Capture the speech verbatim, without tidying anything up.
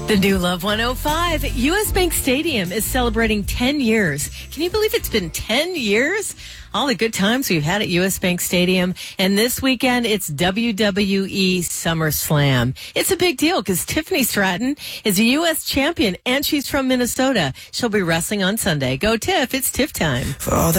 The new Love one oh five, U S Bank Stadium is celebrating ten years. Can you believe it's been ten years? All the good times we've had at U S Bank Stadium. And this weekend, it's W W E SummerSlam. It's a big deal because Tiffany Stratton is a U S champion and she's from Minnesota. She'll be wrestling on Sunday. Go Tiff, it's Tiff time. For all that